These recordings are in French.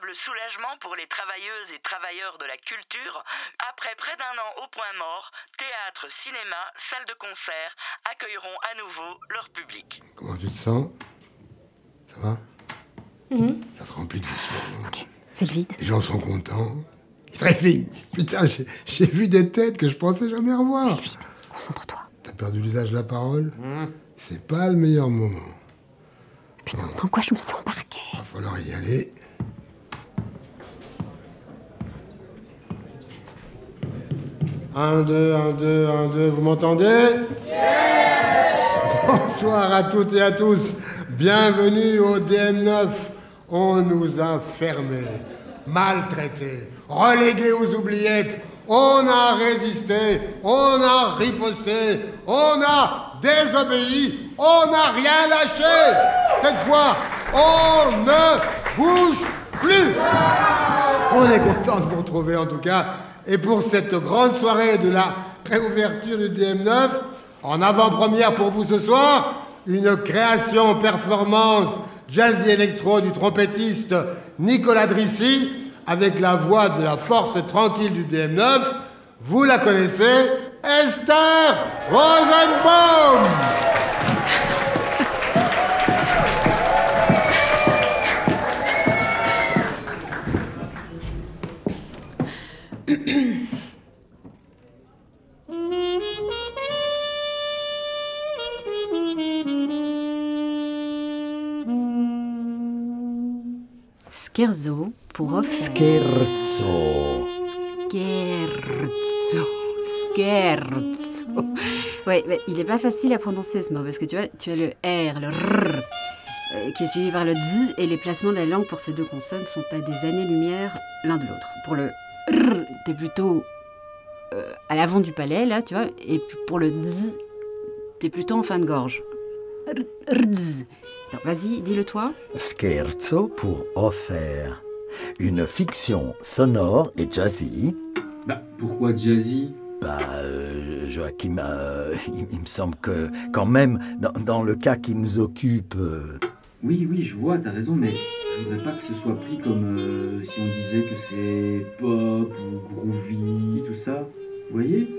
véritable soulagement pour les travailleuses et travailleurs de la culture. Après près d'un an au point mort, théâtre, cinéma, salles de concert accueilleront à nouveau leur public. Comment tu te sens? Ça va? Ça se remplit doucement. Ok, fais le vide. Les gens sont contents. Ils se réfilent. Putain, j'ai vu des têtes que je pensais jamais revoir. Fais le vide, concentre-toi. T'as perdu l'usage de la parole? C'est pas le meilleur moment. Putain, dans quoi je me suis embarquée? Va falloir y aller. Un, deux, vous m'entendez? Bonsoir à toutes et à tous. Bienvenue au DM9. On nous a fermés, maltraités, relégués aux oubliettes. On a résisté, on a riposté, on a désobéi, on n'a rien lâché. Cette fois, on ne bouge plus. On est content de vous retrouver en tout cas. Et pour cette grande soirée de la réouverture du DM9, en avant-première pour vous ce soir, une création performance jazzy électro du trompettiste Nicolas Drissi, avec la voix de la force tranquille du DM9. Vous la connaissez, Esther Rosenbaum. Scherzo pour offrir. Scherzo. Ouais, mais il est pas facile à prononcer ce mot parce que tu vois, tu as le R, le R, qui est suivi par le Z, et les placements de la langue pour ces deux consonnes sont à des années-lumière l'un de l'autre. Pour le R, t'es plutôt à l'avant du palais, là, tu vois, et pour le Z, t'es plutôt en fin de gorge. Rdz. Attends, vas-y, dis-le toi. Scherzo pour offert. Une fiction sonore et jazzy. Bah, pourquoi jazzy? Joachim, il me semble que quand même, dans le cas qui nous occupe... Oui, je vois, t'as raison, mais je voudrais pas que ce soit pris comme si on disait que c'est pop ou groovy, tout ça. Vous voyez?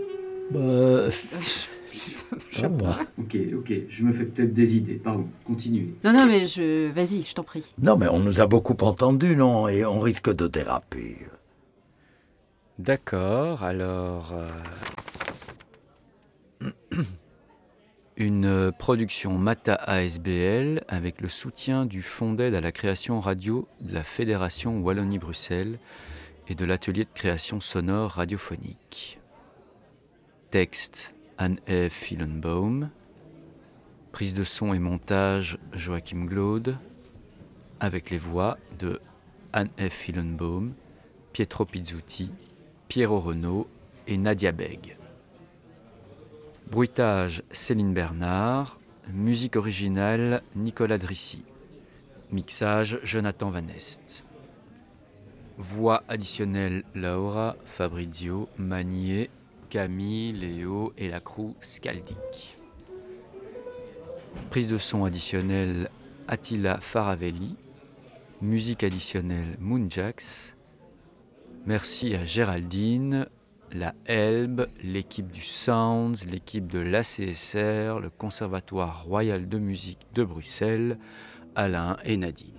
Ok, je me fais peut-être des idées, pardon, continuez. Non, mais vas-y, je t'en prie. Non, mais on nous a beaucoup entendus, non? Et on risque de déraper. D'accord, alors... Une production Mata ASBL avec le soutien du Fonds d'aide à la création radio de la Fédération Wallonie-Bruxelles et de l'atelier de création sonore radiophonique. Texte Anne-Ève Filenbaum. Prise de son et montage Joachim Glaude. Avec les voix de Anne-Ève Filenbaum, Pietro Pizzuti, Piero Renaud et Nadia Beg. Bruitage Céline Bernard. Musique originale Nicolas Drissi. Mixage Jonathan Van Est. Voix additionnelle Laura, Fabrizio, Magnier, Camille, Léo et la crew Scaldic. Prise de son additionnelle Attila Faravelli. Musique additionnelle Moonjax. Merci à Géraldine, la Elbe, l'équipe du Sounds, l'équipe de l'ACSR, le Conservatoire Royal de Musique de Bruxelles, Alain et Nadine.